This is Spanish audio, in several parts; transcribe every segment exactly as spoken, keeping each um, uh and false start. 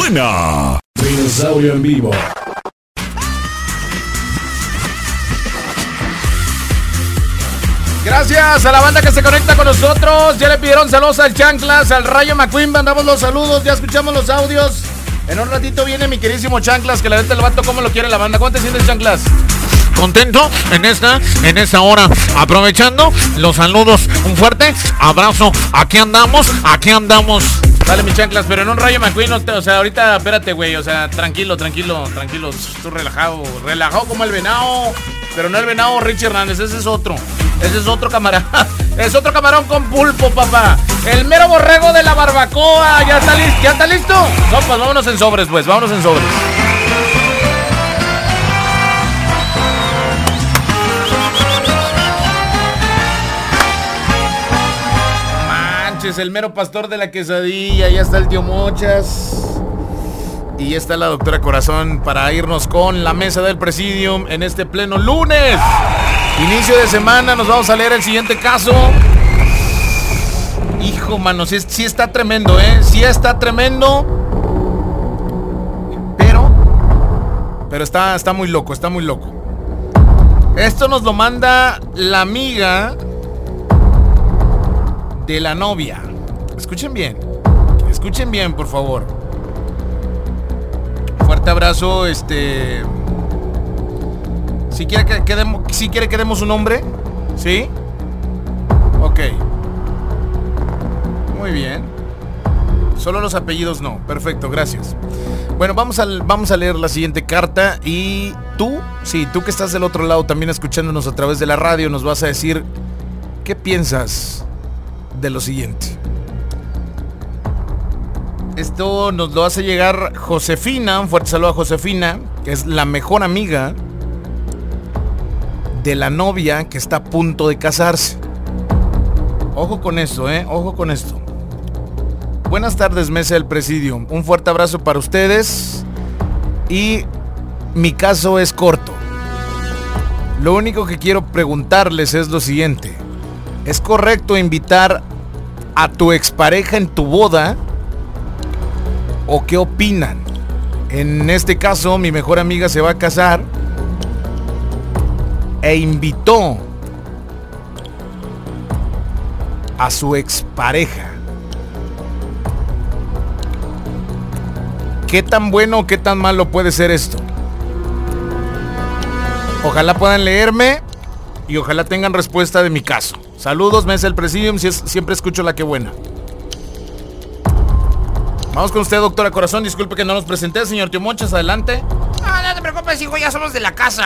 buena. Dinosaurio en vivo. Gracias a la banda que se conecta con nosotros. Ya le pidieron saludos al Chanclas, al Rayo McQueen. Mandamos los saludos, ya escuchamos los audios. En un ratito viene mi queridísimo Chanclas, que le vete el vato como lo quiere la banda. ¿Cómo te sientes, Chanclas? Contento en esta, en esta hora, aprovechando los saludos, un fuerte abrazo, aquí andamos, aquí andamos. Dale, mi Chanclas, pero en un Rayo McQueen, no te, o sea, ahorita, espérate, güey, o sea, tranquilo, tranquilo, tranquilo, tú relajado, relajado como el venado, pero no el venado Richie Hernández, ese es otro, ese es otro camarada, es otro camarón con pulpo, papá, el mero borrego de la barbacoa, ¿ya está listo? ¿Ya está listo? No, pues vámonos en sobres, pues, vámonos en sobres. El mero pastor de la quesadilla, ya está el tío Mochas y ya está la doctora Corazón para irnos con la mesa del Presidium en este pleno lunes, inicio de semana. Nos vamos a leer el siguiente caso. Hijo, mano, sí, sí está tremendo, eh, sí está tremendo, pero pero está, está muy loco, está muy loco. Esto nos lo manda la amiga de la novia. Escuchen bien. Escuchen bien, por favor. Fuerte abrazo, este. Si quiere que, que demos, si quiere que demos un nombre, ¿sí? Ok. Muy bien. Solo los apellidos no. Perfecto, gracias. Bueno, vamos a, vamos a leer la siguiente carta. Y tú, sí, tú que estás del otro lado también escuchándonos a través de la radio, nos vas a decir ¿qué piensas de lo siguiente? Esto nos lo hace llegar Josefina. Un fuerte saludo a Josefina, que es la mejor amiga de la novia que está a punto de casarse. Ojo con esto, eh, ojo con esto. Buenas tardes, mesa del Presidium. Un fuerte abrazo para ustedes. Y mi caso es corto. Lo único que quiero preguntarles es lo siguiente: ¿es correcto invitar a tu expareja en tu boda? ¿O qué opinan? En este caso, mi mejor amiga se va a casar e invitó a su expareja. ¿Qué tan bueno o qué tan malo puede ser esto? Ojalá puedan leerme y ojalá tengan respuesta de mi caso. Saludos, mesa del Presidium, si es, siempre escucho la que buena. Vamos con usted, doctora Corazón. Disculpe que no nos presenté, señor Tío Monchas, adelante. Ah, no te preocupes, hijo, ya somos de la casa.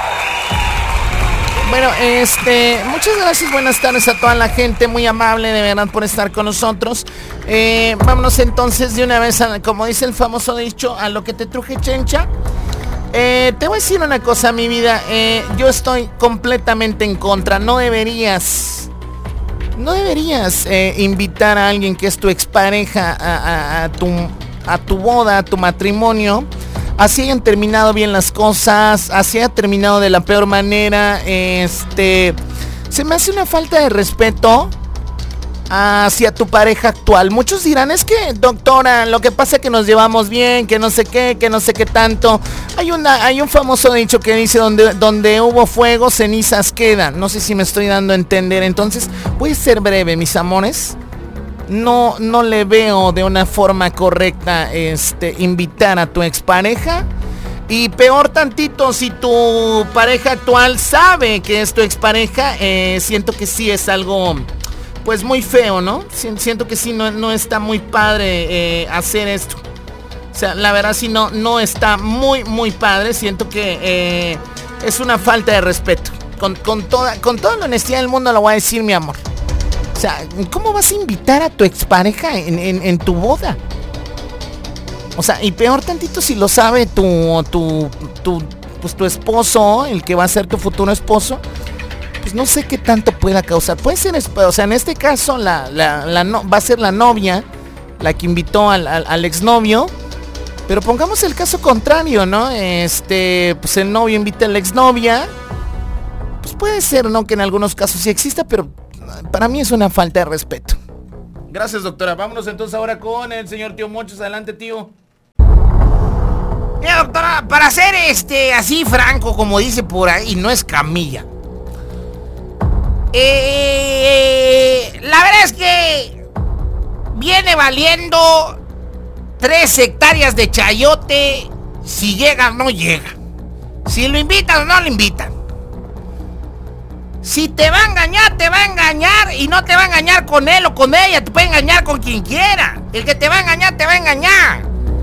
Bueno, este, muchas gracias, buenas tardes a toda la gente, muy amable de verdad por estar con nosotros. Eh, vámonos entonces de una vez, a, como dice el famoso dicho, a lo que te truje, chencha. Eh, te voy a decir una cosa, mi vida, eh, yo estoy completamente en contra. No deberías, no deberías eh, invitar a alguien que es tu expareja a, a, a, tu, a tu boda, a tu matrimonio. Así hayan terminado bien las cosas, así haya terminado de la peor manera. Este, se me hace una falta de respeto hacia tu pareja actual. Muchos dirán, es que, doctora, lo que pasa es que nos llevamos bien, que no sé qué, que no sé qué tanto. Hay una, hay un famoso dicho que dice, donde, donde hubo fuego, cenizas quedan. No sé si me estoy dando a entender. Entonces, voy a ser breve, mis amores. No, no le veo de una forma correcta este, invitar a tu expareja. Y peor tantito, si tu pareja actual sabe que es tu expareja, eh, siento que sí es algo, pues, muy feo, ¿no? Siento que sí no, no está muy padre eh, hacer esto. O sea, la verdad sí no, no está muy, muy padre. Siento que eh, es una falta de respeto. Con, con, toda, con toda la honestidad del mundo lo voy a decir, mi amor. O sea, ¿cómo vas a invitar a tu expareja en, en, en tu boda? O sea, y peor tantito si lo sabe tu, tu, tu, pues tu esposo, el que va a ser tu futuro esposo. Pues no sé qué tanto pueda causar. Puede ser, o sea, en este caso la, la, la no, va a ser la novia la que invitó al, al, al exnovio. Pero pongamos el caso contrario, ¿no? Este, pues el novio invita a la exnovia. Pues puede ser, ¿no? Que en algunos casos sí exista, pero para mí es una falta de respeto. Gracias, doctora. Vámonos entonces ahora con el señor Tío Monchos. Adelante, tío. Mira, doctora, para ser este así franco, como dice por ahí, no es camilla. Eh, la verdad es que viene valiendo tres hectáreas de chayote. Si llega o no llega. Si lo invitan o no lo invitan. Si te va a engañar, te va a engañar. Y no te va a engañar con él o con ella. Te puede engañar con quien quiera. El que te va a engañar, te va a engañar.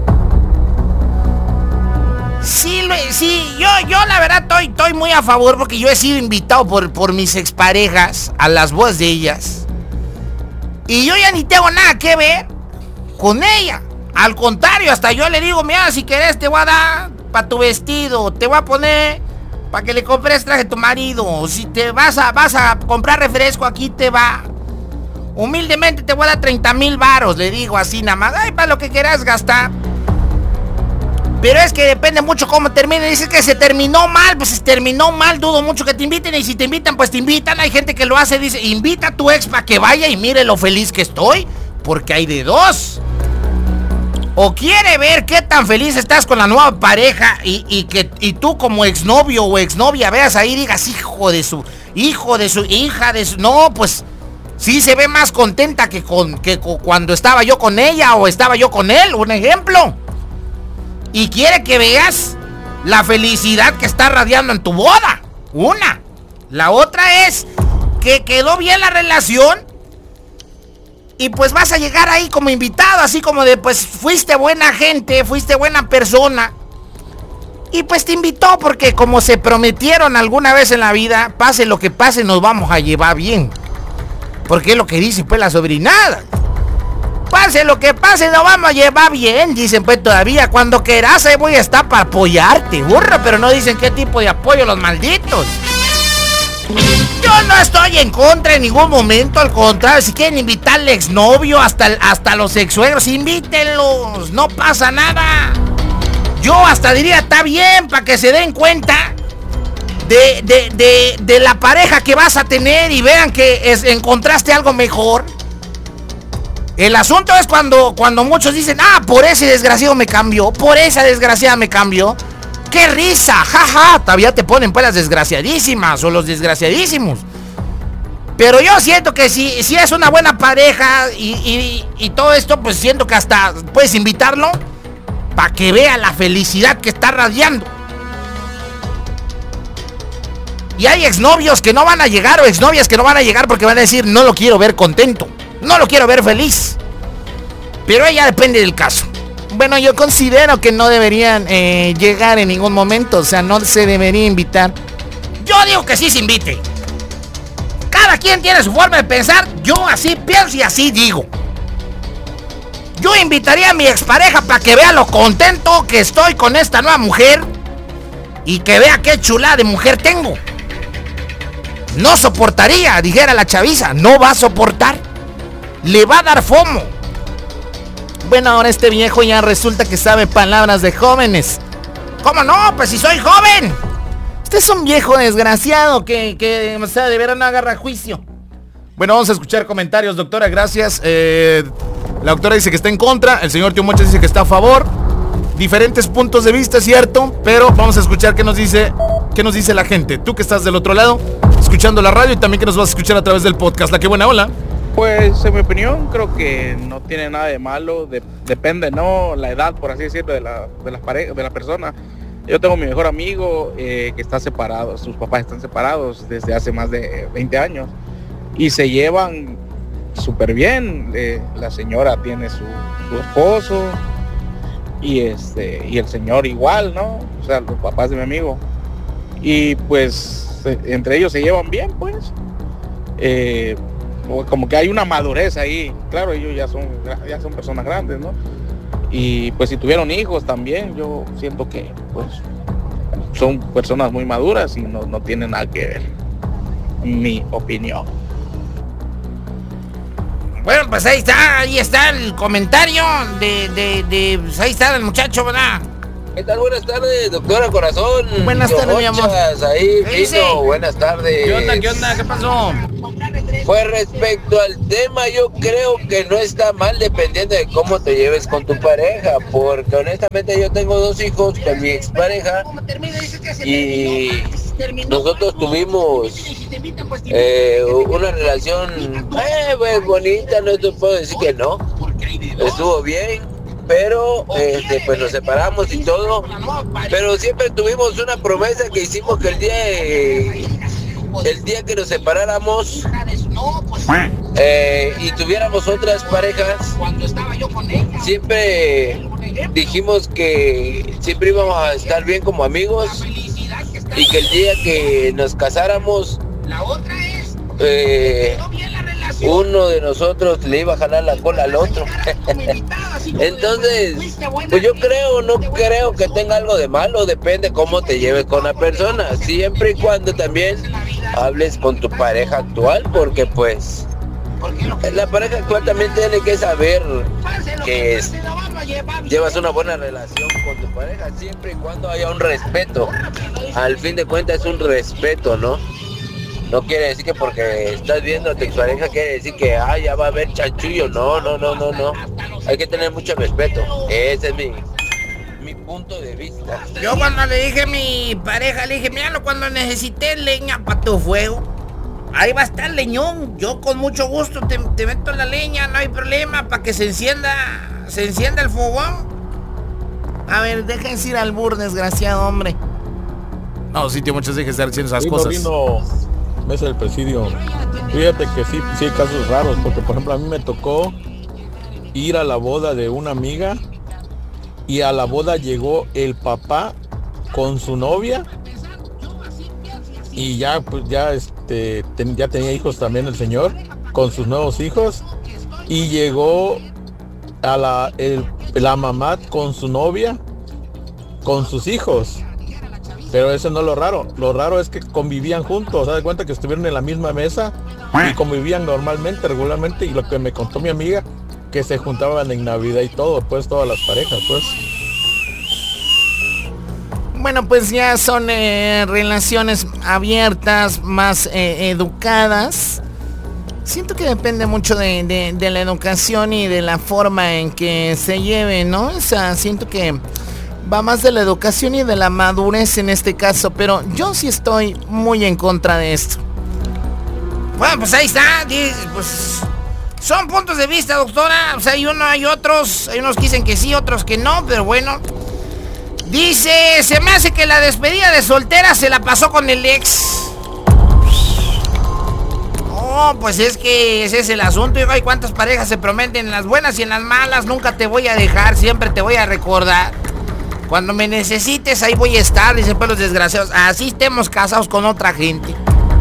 Sí, lo, sí yo, yo la verdad estoy, estoy muy a favor. Porque yo he sido invitado por, por mis exparejas a las bodas de ellas. Y yo ya ni tengo nada que ver con ella. Al contrario, hasta yo le digo, mira, si querés te voy a dar para tu vestido, te voy a poner para que le compres traje a tu marido. Si te vas a, vas a comprar refresco, aquí te va. Humildemente te voy a dar treinta mil varos, le digo así nada más. Ay, para lo que quieras gastar. Pero es que depende mucho cómo termine. Dices que se terminó mal, pues se terminó mal, dudo mucho que te inviten. Y si te invitan, pues te invitan. Hay gente que lo hace, dice, invita a tu ex para que vaya y mire lo feliz que estoy. Porque hay de dos. O quiere ver qué tan feliz estás con la nueva pareja y, y que y tú como exnovio o exnovia veas ahí y digas, hijo de su, hijo de su, hija de su... No, pues sí se ve más contenta que, con, que con, cuando estaba yo con ella o estaba yo con él, un ejemplo. Y quiere que veas la felicidad que está radiando en tu boda. Una. La otra es que quedó bien la relación. Y pues vas a llegar ahí como invitado, así como de, pues, fuiste buena gente, fuiste buena persona. Y pues te invitó porque como se prometieron alguna vez en la vida, pase lo que pase, nos vamos a llevar bien. Porque es lo que dice, pues, la sobrinada. Pase lo que pase, nos vamos a llevar bien, dicen, pues, todavía. Cuando quieras, ahí voy a estar para apoyarte, burro. Pero no dicen qué tipo de apoyo los malditos. Yo no estoy en contra en ningún momento, al contrario, si quieren invitar al exnovio, hasta, hasta los exsuegros, invítenlos, no pasa nada. Yo hasta diría, está bien, para que se den cuenta de, de, de, de la pareja que vas a tener y vean que es, encontraste algo mejor. El asunto es cuando, cuando muchos dicen, ah, por ese desgraciado me cambió, por esa desgraciada me cambió. ¡Qué risa! ¡Jaja! Todavía te ponen pues las desgraciadísimas o los desgraciadísimos. Pero yo siento que si, si es una buena pareja y, y, y todo esto, pues siento que hasta puedes invitarlo para que vea la felicidad que está radiando. Y hay exnovios que no van a llegar o exnovias que no van a llegar porque van a decir, no lo quiero ver contento, no lo quiero ver feliz. Pero ella depende del caso. Bueno, yo considero que no deberían eh, llegar en ningún momento. O sea, no se debería invitar. Yo digo que sí se invite. Cada quien tiene su forma de pensar. Yo así pienso y así digo. Yo invitaría a mi expareja para que vea lo contento que estoy con esta nueva mujer. Y que vea qué chulada de mujer tengo. No soportaría, dijera la chaviza. No va a soportar. Le va a dar fomo. Bueno, ahora este viejo ya resulta que sabe palabras de jóvenes. ¿Cómo no? Pues si soy joven. Usted es un viejo desgraciado que, que o sea, de veras no agarra juicio. Bueno, vamos a escuchar comentarios, doctora, gracias. Eh, la doctora dice que está en contra, el señor Tío Mocha dice que está a favor. Diferentes puntos de vista, cierto, pero vamos a escuchar qué nos dice, qué nos dice la gente. Tú que estás del otro lado, escuchando la radio y también que nos vas a escuchar a través del podcast. La que buena, hola. Pues en mi opinión creo que no tiene nada de malo, de, depende, ¿no? La edad, por así decirlo, de la, de, las pare- de la persona. Yo tengo mi mejor amigo eh, que está separado, sus papás están separados desde hace más de veinte años y se llevan súper bien. Eh, la señora tiene su, su esposo y, este, y el señor igual, ¿no? O sea, los papás de mi amigo. Y pues se, entre ellos se llevan bien, pues. Eh, como que hay una madurez ahí, claro, ellos ya son ya son personas grandes, ¿no? Y pues si tuvieron hijos también, yo siento que pues son personas muy maduras y no, no tienen nada que ver, mi opinión. Bueno, pues ahí está, ahí está el comentario de, de, de pues ahí está el muchacho, ¿verdad? ¿Qué tal? Buenas tardes, doctora Corazón. Buenas tardes, mi amor. Ahí, ¿Qué dice? Pino, buenas tardes. ¿Qué onda, qué onda, qué pasó? Pues respecto al tema, yo creo que no está mal dependiendo de cómo te lleves con tu pareja, porque honestamente yo tengo dos hijos con mi expareja y nosotros tuvimos eh, una relación eh, pues, bonita, no te puedo decir que no, estuvo bien, pero este, pues nos separamos y todo, pero siempre tuvimos una promesa que hicimos que el día de, el día que nos separáramos eh, y tuviéramos otras parejas, siempre dijimos que siempre íbamos a estar bien como amigos y que el día que nos casáramos eh, uno de nosotros le iba a jalar la cola al otro. Entonces, pues yo creo, no creo que tenga algo de malo, depende cómo te lleves con la persona, siempre y cuando también hables con tu pareja actual, porque pues la pareja actual también tiene que saber que es, llevas una buena relación con tu pareja, siempre y cuando haya un respeto. Al fin de cuentas es un respeto, ¿no? No quiere decir que porque estás viendo a tu expareja quiere decir que ah, ya va a haber chanchullo. No, no, no, no, no. Hay que tener mucho respeto. Ese es mi, mi punto de vista. Yo cuando le dije a mi pareja, le dije, mira, cuando necesité leña para tu fuego, ahí va a estar leñón. Yo con mucho gusto te, te meto la leña, no hay problema, para que se encienda, se encienda el fogón. A ver, déjense ir al bur, desgraciado hombre. No, sí, tío, muchas dejes de estar haciendo esas Rino, cosas. Rino, mesa del presidio. Fíjate que sí, sí hay casos raros, porque por ejemplo a mí me tocó ir a la boda de una amiga y a la boda llegó el papá con su novia y ya pues ya este ten, ya tenía hijos también el señor con sus nuevos hijos y llegó a la el, la mamá con su novia con sus hijos. Pero eso no es lo raro, lo raro es que convivían juntos, ¿se da cuenta que estuvieron en la misma mesa y convivían normalmente, regularmente? Y lo que me contó mi amiga, que se juntaban en Navidad y todo, pues todas las parejas, pues. Bueno, pues ya son eh, relaciones abiertas, más eh, educadas. Siento que depende mucho de, de, de la educación y de la forma en que se lleve, ¿no? O sea, siento que va más de la educación y de la madurez en este caso, pero yo sí estoy muy en contra de esto. Bueno, pues ahí está, pues son puntos de vista, doctora. O sea, hay uno, hay otros, hay unos que dicen que sí, otros que no, pero bueno. Dice, se me hace que la despedida de soltera se la pasó con el ex. Oh, pues es que ese es el asunto. Y hay cuántas parejas se prometen en las buenas y en las malas. Nunca te voy a dejar, siempre te voy a recordar. Cuando me necesites, ahí voy a estar, dicen pues los desgraciados. Así estemos casados con otra gente.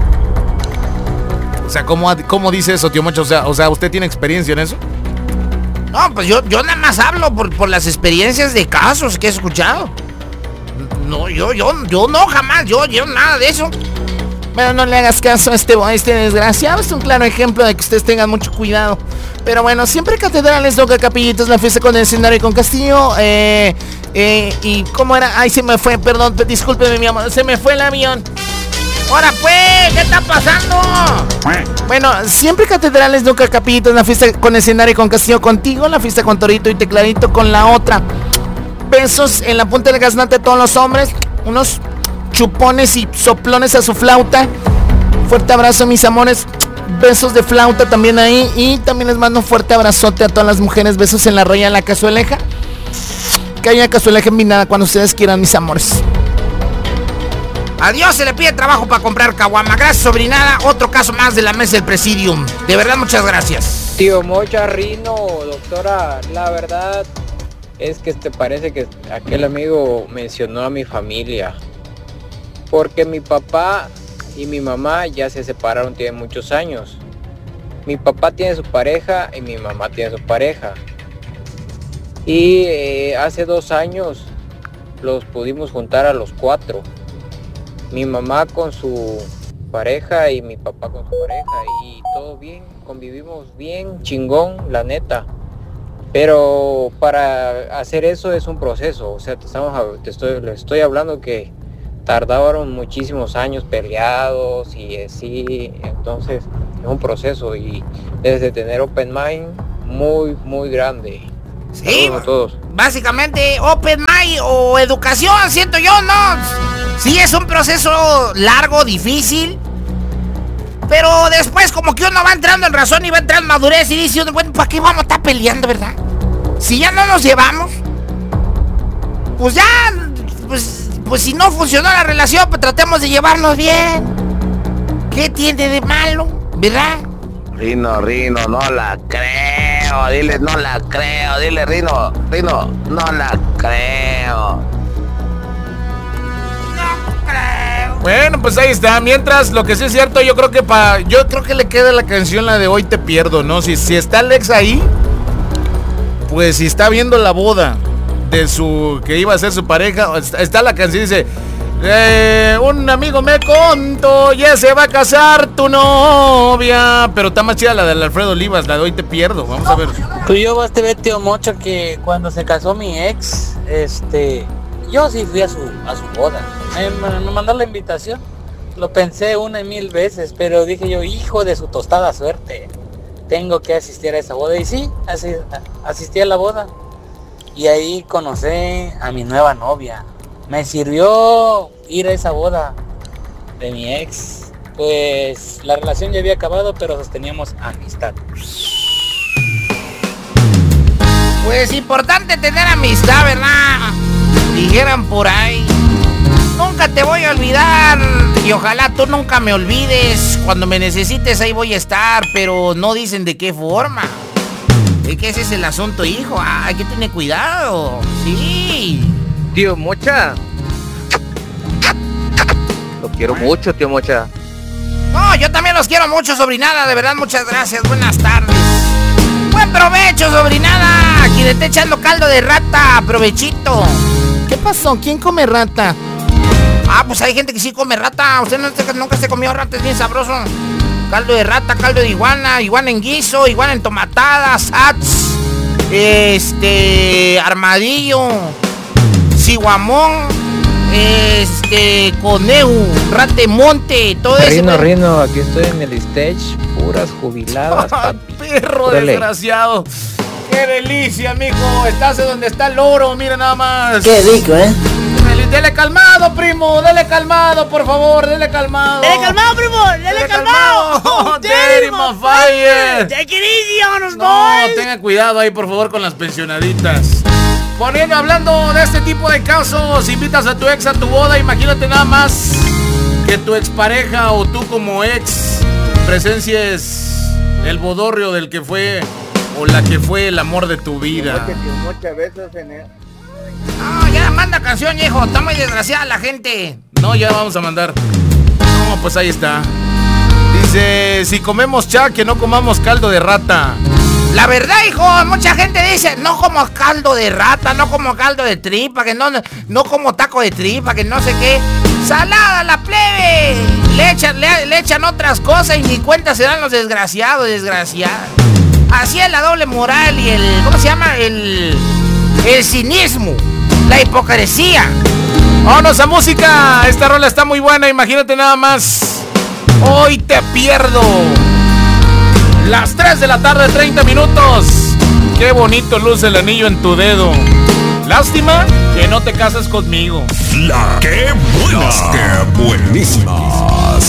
O sea, ¿cómo, cómo dice eso, tío Mocho? O sea, o sea, ¿usted tiene experiencia en eso? No, pues yo, yo nada más hablo por, por las experiencias de casos que he escuchado. No, yo, yo, yo no, jamás, yo, yo nada de eso. Bueno, no le hagas caso a este, a este desgraciado. Es un claro ejemplo de que ustedes tengan mucho cuidado. Pero bueno, siempre catedrales, nunca capillitos, la fiesta con el escenario y con castillo. Eh, eh, y cómo era, ay, se me fue, perdón, discúlpeme mi amor, se me fue el avión. Ahora pues, ¿qué está pasando? Bueno, siempre catedrales, nunca capillitos, la fiesta con escenario y con castillo contigo, la fiesta con torito y tecladito con la otra. Besos en la punta del gaznate a todos los hombres, unos chupones y soplones a su flauta. Fuerte abrazo, mis amores. Besos de flauta también ahí. Y también les mando un fuerte abrazote a todas las mujeres. Besos en la roya, la cazueleja. Que haya cazueleja en mi nada cuando ustedes quieran, mis amores. Adiós, se le pide trabajo para comprar caguama. Gracias, sobrinada. Otro caso más de la mesa del Presidium. De verdad, muchas gracias. Tío Mocha, Rino, doctora, la verdad es que te parece que aquel amigo mencionó a mi familia. Porque mi papá y mi mamá ya se separaron, tienen muchos años. Mi papá tiene su pareja y mi mamá tiene su pareja. Y eh, hace dos años los pudimos juntar a los cuatro. Mi mamá con su pareja y mi papá con su pareja. Y todo bien, convivimos bien, chingón, la neta. Pero para hacer eso es un proceso. O sea, te, estamos, te estoy, le estoy hablando que tardaron muchísimos años peleados y así. Entonces es un proceso y debes de tener open mind muy, muy grande. Sí, a todos. Básicamente open mind o educación, siento yo, ¿no? Sí, es un proceso largo, difícil, pero después como que uno va entrando en razón y va entrando en madurez y dice, bueno, ¿para qué vamos a estar peleando, verdad? Si ya no nos llevamos, pues ya, pues, pues si no funcionó la relación, pues tratemos de llevarnos bien. ¿Qué tiene de malo, verdad? Rino, Rino, no la creo. Dile, no la creo. Dile, Rino, Rino, no la creo. No creo. Bueno, pues ahí está. Mientras, lo que sí es cierto, yo creo que para, yo creo que le queda la canción, la de Hoy Te Pierdo, ¿no? Si, si está Alex ahí, pues si está viendo la boda de su, que iba a ser su pareja, está, está la canción, dice, eh, un amigo me contó, ya se va a casar tu novia, pero está más chida la de Alfredo Olivas, la de Hoy Te Pierdo, vamos a ver. Tú y yo vas a ver, tío Mocho, que cuando se casó mi ex, este, yo sí fui a su, a su boda, me, me mandó la invitación, lo pensé una y mil veces, pero dije yo, hijo de su tostada suerte, tengo que asistir a esa boda, y sí, así, asistí a la boda, y ahí conocí a mi nueva novia. Me sirvió ir a esa boda de mi ex, pues la relación ya había acabado, pero sosteníamos amistad. Pues importante tener amistad, ¿verdad? Dijeran por ahí. Nunca te voy a olvidar y ojalá tú nunca me olvides. Cuando me necesites ahí voy a estar, pero no dicen de qué forma. Es que ese es el asunto, hijo. Ah, hay que tener cuidado. Sí. Tío Mocha. Lo quiero mucho, tío Mocha. No, yo también los quiero mucho, sobrinada. De verdad, muchas gracias. Buenas tardes. Buen provecho, sobrinada. Aquí le está echando caldo de rata. Provechito. ¿Qué pasó? ¿Quién come rata? Ah, pues hay gente que sí come rata. Usted no, nunca se comió rata, es bien sabroso. Caldo de rata, caldo de iguana, iguana en guiso, iguana en tomatadas, sats, este, armadillo, ciguamón, este, conejo, rate monte, todo eso. Rino, Rino, aquí estoy en el stage, puras jubiladas, papi. Perro Órale. desgraciado. ¡Qué delicia, mijo! Estás donde está el loro, mira nada más. Qué rico, ¿eh? Dele calmado, primo, dele calmado, por favor, dele calmado. ¡Dele calmado, primo! ¡Dele, Dele calmado! calmado. Daddy, my fire. ¡Take it easy on us, No, boys! tenga cuidado ahí, por favor, con las pensionaditas. Poniendo, hablando de este tipo de casos, invitas a tu ex a tu boda, imagínate nada más que tu expareja o tú como ex presencies el bodorrio del que fue o la que fue el amor de tu vida. Muchas veces en el... No, ya manda canción, hijo. Está muy desgraciada la gente. No, ya vamos a mandar. No, pues ahí está. Dice, si comemos cha, que no comamos caldo de rata. La verdad, hijo, mucha gente dice, no como caldo de rata, no como caldo de tripa, que no, no como taco de tripa, que no sé qué. Salada la plebe. Le echan, le, le echan otras cosas y ni cuenta se dan los desgraciados, desgraciadas. Así es la doble moral y el, ¿cómo se llama? El, el cinismo, la hipocresía. ¡Vámonos a música! Esta rola está muy buena, imagínate nada más. Hoy te pierdo. Las tres de la tarde, treinta minutos. Qué bonito luce el anillo en tu dedo. Lástima que no te casas conmigo. La que buena. Las que buenísimas.